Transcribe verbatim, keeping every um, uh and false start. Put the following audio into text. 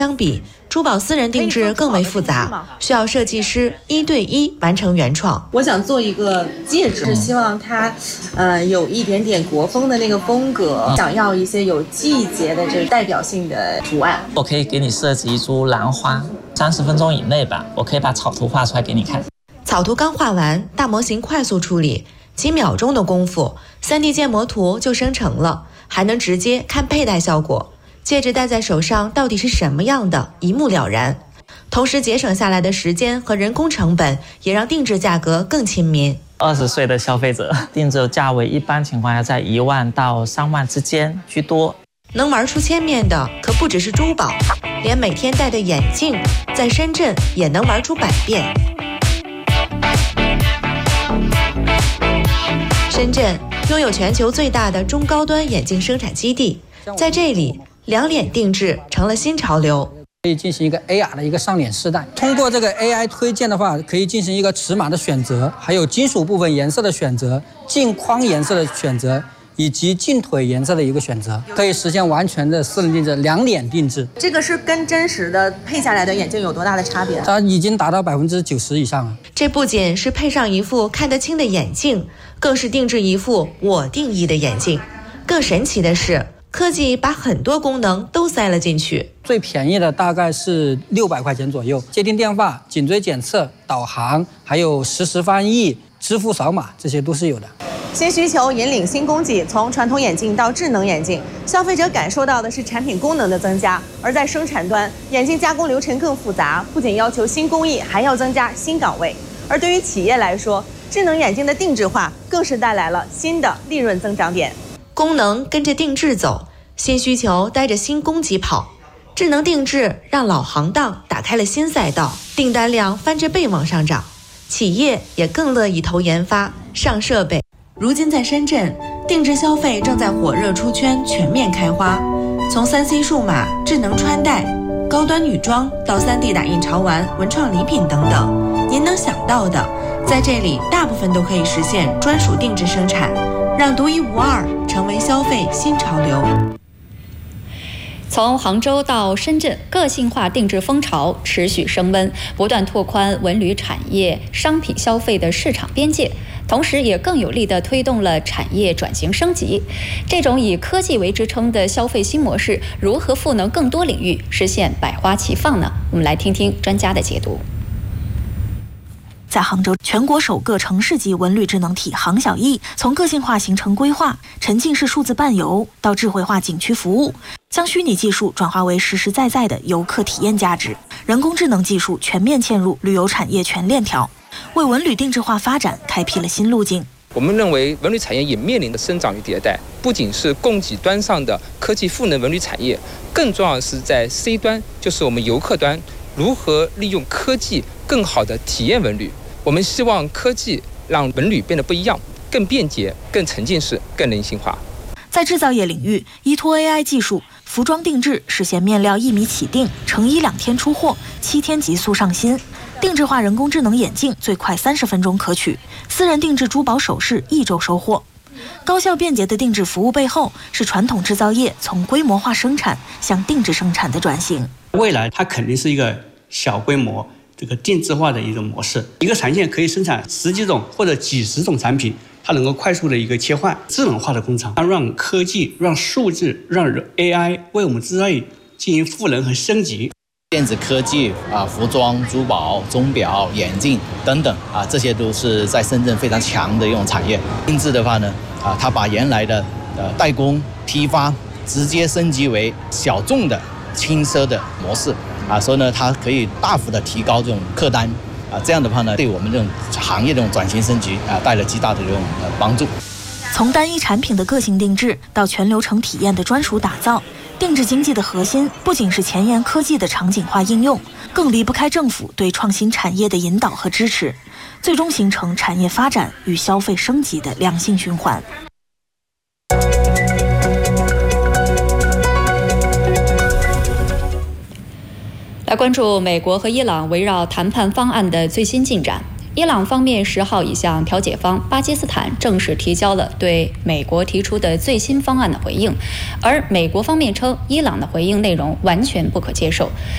相比，珠宝私人定制更为复杂，需要设计师一对一完成原创。 我想做一个戒指，是希望它，呃，有一点点国风的那个风格，想要一些有季节的这代表性的图案。 我可以给你设计一株兰花，三十分钟以内吧，我可以把草图画出来给你看。 草图刚画完，大模型快速处理，几秒钟的功夫 ，三 D 建模图就生成了，还能直接看佩戴效果。戒指戴在手上到底是什么样的，一目了然。同时节省下来的时间和人工成本，也让定制价格更亲民。 二十岁的消费者定制价位一般情况下在一万到三万之间居多。 能玩出千面的可不只是珠宝，连每天戴的眼镜，在深圳也能玩出百变。深圳拥有全球最大的中高端眼镜生产基地，在这里两脸定制成了新潮流， 可以进行一个 A R 的一个上脸试戴。通过这个 A I 推荐的话，可以进行一个尺码的选择，还有金属部分颜色的选择、镜框颜色的选择，以及镜腿颜色的一个选择，可以实现完全的私人定制、两脸定制。 这个是跟真实的配下来的眼镜有多大的差别？ 它已经达到百分之九十以上了。 这不仅是配上一副看得清的眼镜，更是定制一副我定义的眼镜。更神奇的是，科技把很多功能都塞了进去。 最便宜的大概是六百块钱左右，接听电话、颈椎检测、导航，还有实时翻译、支付扫码，这些都是有的。 新需求引领新供给，从传统眼镜到智能眼镜，消费者感受到的是产品功能的增加。而在生产端，眼镜加工流程更复杂，不仅要求新工艺，还要增加新岗位。而对于企业来说，智能眼镜的定制化更是带来了新的利润增长点。 功能跟着定制走，新需求带着新供给跑。智能定制让老行当打开了新赛道，订单量翻着倍往上涨，企业也更乐意投研发、上设备。如今在深圳，定制消费正在火热出圈，全面开花。从 三 C 数码、智能穿戴、高端女装到 三 D 打印潮玩、文创礼品等等，您能想到的，在这里大部分都可以实现专属定制生产，让独一无二成为消费新潮流。 从杭州到深圳，个性化定制风潮持续升温，不断拓宽文旅产业商品消费的市场边界，同时也更有力地推动了产业转型升级。这种以科技为支撑的消费新模式，如何赋能更多领域，实现百花齐放呢？我们来听听专家的解读。 在杭州，全国首个城市级文旅智能体杭小艺，从个性化行程规划、沉浸式数字伴游到智慧化景区服务，将虚拟技术转化为实实在在的游客体验价值。人工智能技术全面嵌入旅游产业全链条，为文旅定制化发展开辟了新路径。 我们认为文旅产业也面临的生长与迭代，不仅是供给端上的科技赋能文旅产业，更重要的是在 C 端，就是我们游客端，如何利用科技更好的体验文旅。我们希望科技让文旅变得不一样，更便捷、更沉浸式、更人性化。 在制造业领域，依托 A I 技术，服装定制实现面料一米起订，成衣两天出货，七天急速上新。定制化人工智能眼镜最快三十分钟可取，私人定制珠宝首饰一周收货。高效便捷的定制服务背后，是传统制造业从规模化生产向定制生产的转型。 未来它肯定是一个小规模这个定制化的一种模式，一个产线可以生产十几种或者几十种产品，它能够快速的一个切换。智能化的工厂，它让科技、让数字、让 A I 为我们制造业进行赋能和升级。 电子科技啊，服装、珠宝、钟表、眼镜等等啊，这些都是在深圳非常强的一种产业。定制的话呢，啊，它把原来的呃代工、批发直接升级为小众的轻奢的模式。啊，所以呢，它可以大幅的提高这种客单，啊，这样的话呢，对我们这种行业这种转型升级啊，带来极大的这种帮助。 从单一产品的个性定制到全流程体验的专属打造，定制经济的核心不仅是前沿科技的场景化应用，更离不开政府对创新产业的引导和支持，最终形成产业发展与消费升级的良性循环。 来关注美国和伊朗围绕谈判方案的最新进展。伊朗方面十号已向调解方巴基斯坦正式提交了对美国提出的最新方案的回应，而美国方面称伊朗的回应内容完全不可接受。